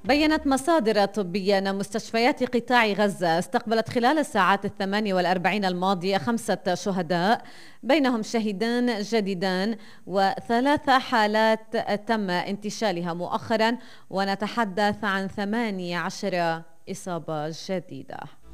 بيّنت مصادر طبية أن مستشفيات قطاع غزة استقبلت خلال الساعات 48 الماضية 5 شهداء، بينهم شهيدان جديدان و3 حالات تم انتشالها مؤخرا، ونتحدث عن 18 إصابة جديدة.